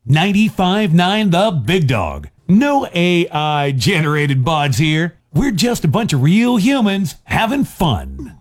95.9 The Big Dog. No AI generated bots here. We're just a bunch of real humans having fun.